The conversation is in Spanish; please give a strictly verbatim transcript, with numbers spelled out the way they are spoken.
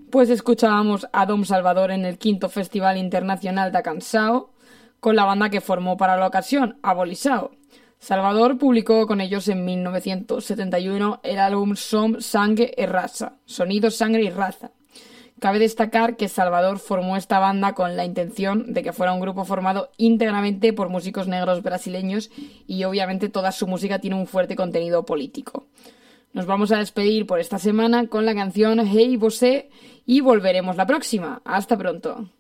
Pues escuchábamos a Dom Salvador en el quinto Festival Internacional da Canção con la banda que formó para la ocasión, Abolisao. Salvador publicó con ellos en mil novecientos setenta y uno el álbum Som, Sangue e Raza, Sonido, Sangre y Raza. Cabe destacar que Salvador formó esta banda con la intención de que fuera un grupo formado íntegramente por músicos negros brasileños y obviamente toda su música tiene un fuerte contenido político. Nos vamos a despedir por esta semana con la canción Hey Você y volveremos la próxima. Hasta pronto.